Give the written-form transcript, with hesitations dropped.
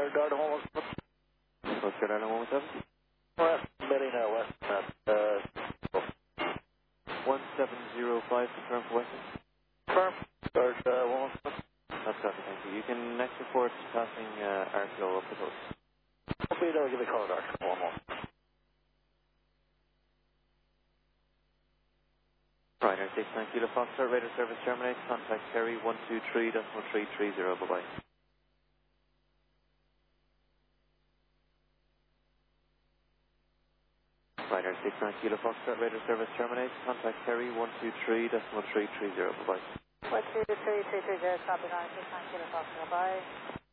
Darda 117. North Carolina 117. West, Medina, West, 1705, confirm for Western. firm, Darda 117. That's copy, thank you. You can next report passing airflow up the coast. Hopefully they'll give a call, Darda. One more. Ryanair 69 Kilo Foxtrot, radar service terminates. Contact Kerry 123.330. Bye-bye. Ryanair 69 Kilo Foxtrot, radar service terminates. Contact Kerry 123.330. Bye-bye. 123.330, copy 969 Kilo Foxtrot, bye.